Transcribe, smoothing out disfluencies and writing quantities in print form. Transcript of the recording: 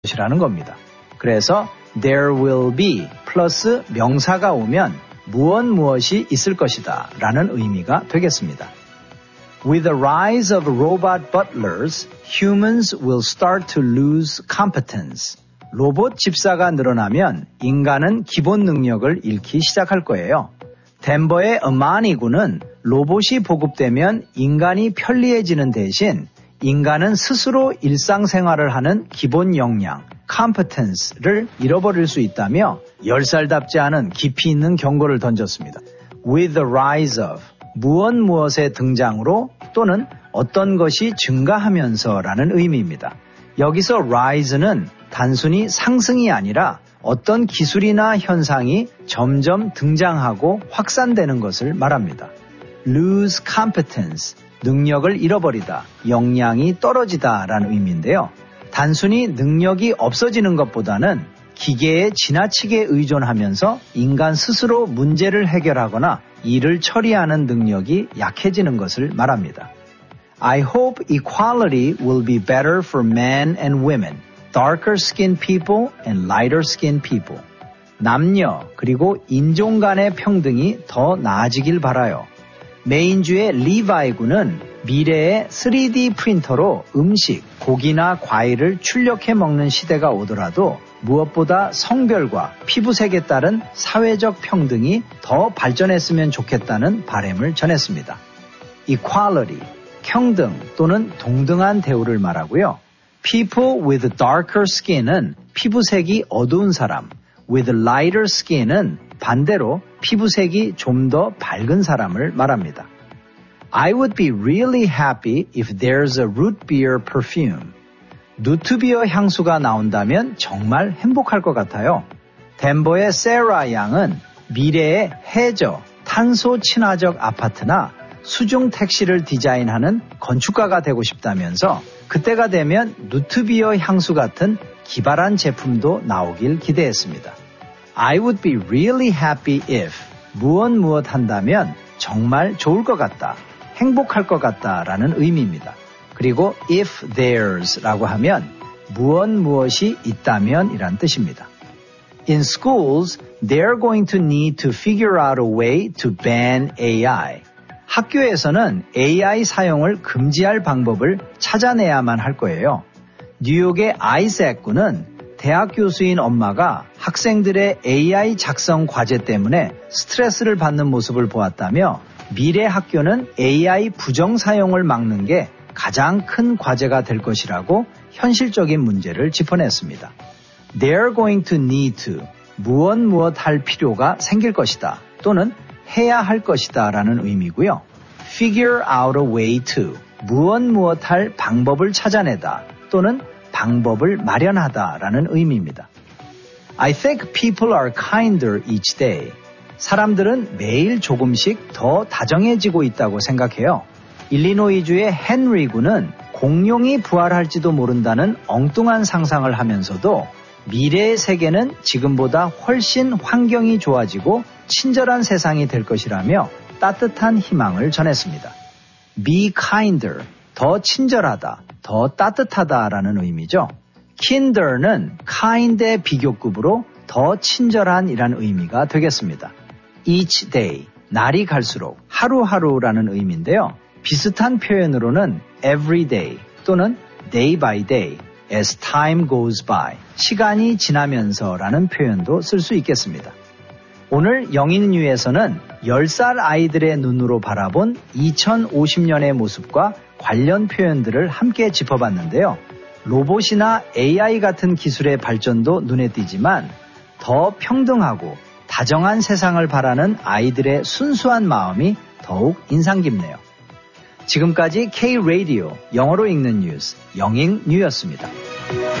것이라는 겁니다. 그래서 there will be 플러스 명사가 오면 무엇이 있을 것이다 라는 의미가 되겠습니다. With the rise of robot butlers, humans will start to lose competence. 로봇 집사가 늘어나면 인간은 기본 능력을 잃기 시작할 거예요. 덴버의 어마니군은 로봇이 보급되면 인간이 편리해지는 대신 인간은 스스로 일상생활을 하는 기본 역량, competence를 잃어버릴 수 있다며 10살답지 않은 깊이 있는 경고를 던졌습니다. With the rise of 무엇의 등장으로 또는 어떤 것이 증가하면서라는 의미입니다. 여기서 rise는 단순히 상승이 아니라 어떤 기술이나 현상이 점점 등장하고 확산되는 것을 말합니다. lose competence, 능력을 잃어버리다, 역량이 떨어지다 라는 의미인데요. 단순히 능력이 없어지는 것보다는 기계에 지나치게 의존하면서 인간 스스로 문제를 해결하거나 일을 처리하는 능력이 약해지는 것을 말합니다. I hope equality will be better for men and women, darker skinned people and lighter skinned people. 남녀 그리고 인종 간의 평등이 더 나아지길 바라요. 메인주의 리바이 군은 미래의 3D 프린터로 음식, 고기나 과일을 출력해 먹는 시대가 오더라도 무엇보다 성별과 피부색에 따른 사회적 평등이 더 발전했으면 좋겠다는 바람을 전했습니다. Equality, 평등 또는 동등한 대우를 말하고요. People with darker skin은 피부색이 어두운 사람, with lighter skin은 반대로 피부색이 좀 더 밝은 사람을 말합니다. I would be really happy if there's a root beer perfume. 누트비어 향수가 나온다면 정말 행복할 것 같아요. 덴버의 세라 양은 미래의 해저, 탄소 친화적 아파트나 수중 택시를 디자인하는 건축가가 되고 싶다면서 그때가 되면 누트비어 향수 같은 기발한 제품도 나오길 기대했습니다. I would be really happy if 무엇 한다면 정말 좋을 것 같다, 행복할 것 같다 라는 의미입니다. 그리고 if there's 라고 하면 무엇이 있다면 이란 뜻입니다. In schools, they're going to need to figure out a way to ban AI. 학교에서는 AI 사용을 금지할 방법을 찾아내야만 할 거예요. 뉴욕의 아이색 군은 대학 교수인 엄마가 학생들의 AI 작성 과제 때문에 스트레스를 받는 모습을 보았다며 미래 학교는 AI 부정 사용을 막는 게 가장 큰 과제가 될 것이라고 현실적인 문제를 짚어냈습니다. They're going to need to 무엇 할 필요가 생길 것이다 또는 해야 할 것이다 라는 의미고요. Figure out a way to 무엇 할 방법을 찾아내다 또는 방법을 마련하다 라는 의미입니다. I think people are kinder each day. 사람들은 매일 조금씩 더 다정해지고 있다고 생각해요. 일리노이주의 헨리 군은 공룡이 부활할지도 모른다는 엉뚱한 상상을 하면서도 미래의 세계는 지금보다 훨씬 환경이 좋아지고 친절한 세상이 될 것이라며 따뜻한 희망을 전했습니다. Be kinder, 더 친절하다, 더 따뜻하다라는 의미죠. kinder는 kind의 비교급으로 더 친절한이란 의미가 되겠습니다. each day, 날이 갈수록 하루하루라는 의미인데요. 비슷한 표현으로는 every day 또는 day by day, as time goes by, 시간이 지나면서라는 표현도 쓸 수 있겠습니다. 오늘 영인뉴에서는 10살 아이들의 눈으로 바라본 2050년의 모습과 관련 표현들을 함께 짚어봤는데요. 로봇이나 AI 같은 기술의 발전도 눈에 띄지만 더 평등하고 다정한 세상을 바라는 아이들의 순수한 마음이 더욱 인상 깊네요. 지금까지 K-Radio 영어로 읽는 뉴스 영인뉴였습니다.